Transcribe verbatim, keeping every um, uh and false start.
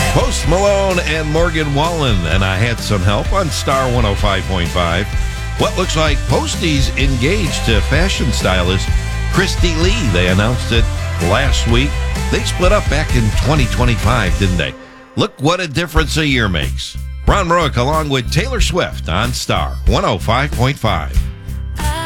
Post Malone and Morgan Wallen, and I had some help on Star one oh five point five. What looks like Posty's engaged to fashion stylist Christy Lee. They announced it last week. They split up back in twenty twenty-five, didn't they? Look what a difference a year makes. Ron Rourke along with Taylor Swift on Star one oh five point five.